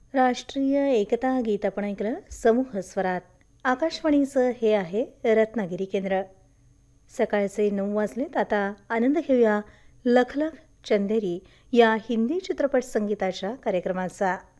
राष्ट्रीय एकता गीत आपण ऐकलं समूह स्वरात. आकाशवाणीचं हे आहे रत्नागिरी केंद्र. सकाळचे 9 वाजलेत. आता आनंद घेऊया लख लख चंदेरी या हिंदी चित्रपट संगीताच्या कार्यक्रमाचा.